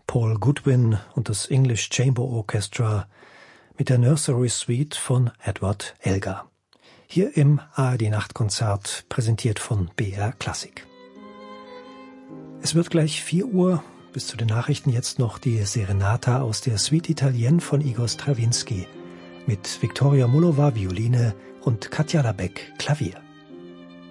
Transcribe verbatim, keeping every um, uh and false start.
Paul Goodwin und das English Chamber Orchestra mit der Nursery Suite von Edward Elgar. Hier im A R D-Nachtkonzert, präsentiert von B R Klassik. Es wird gleich vier Uhr, bis zu den Nachrichten jetzt noch die Serenata aus der Suite Italienne von Igor Strawinsky mit Viktoria Mullova Violine und Katja Labeck Klavier.